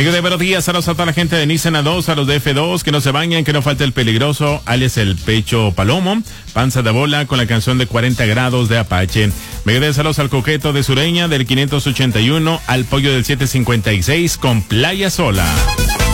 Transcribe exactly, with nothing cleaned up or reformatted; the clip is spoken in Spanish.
Amigo de buenos días, saludos a toda la gente de Nissan A dos, a los de F dos, que no se bañan, que no falte el peligroso, alias el pecho palomo, panza de bola con la canción de cuarenta grados de Apache. Amigo de saludos al coqueto de Sureña del quinientos ochenta y uno, al pollo del setecientos cincuenta y seis con Playa Sola.